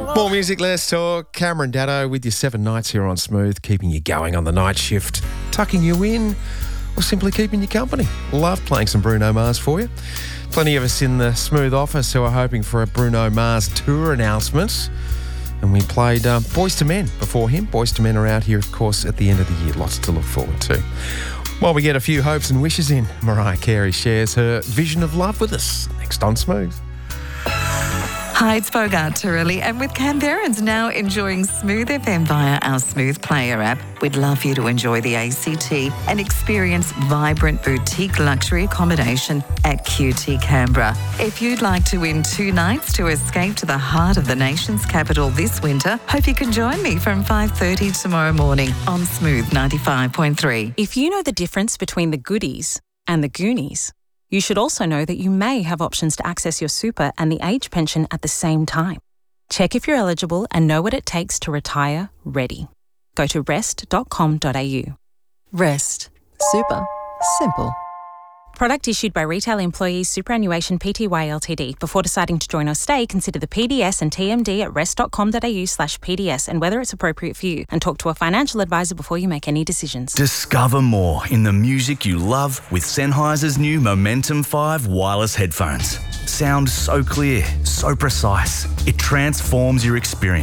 More music, less talk. Cameron Daddo with your 7 nights here on Smooth, keeping you going on the night shift, tucking you in, or simply keeping you company. Love playing some Bruno Mars for you. Plenty of us in the Smooth office who are hoping for a Bruno Mars tour announcement. And we played Boyz II Men before him. Boyz II Men are out here, of course, at the end of the year. Lots to look forward to. While we get a few hopes and wishes in, Mariah Carey shares her vision of love with us. Next on Smooth. Hi, it's Bogart Turley, and with Canberrans now enjoying Smooth FM via our Smooth Player app, we'd love you to enjoy the ACT and experience vibrant boutique luxury accommodation at QT Canberra. If you'd like to win 2 nights to escape to the heart of the nation's capital this winter, hope you can join me from 5:30 tomorrow morning on Smooth 95.3. If you know the difference between the goodies and the Goonies, you should also know that you may have options to access your super and the age pension at the same time. Check if you're eligible and know what it takes to retire ready. Go to rest.com.au. Rest. Super. Simple. Product issued by Retail Employees Superannuation Pty Ltd. Before deciding to join or stay, consider the PDS and TMD at rest.com.au/PDS and whether it's appropriate for you. And talk to a financial advisor before you make any decisions. Discover more in the music you love with Sennheiser's new Momentum 5 wireless headphones. Sound so clear, so precise. It transforms your experience.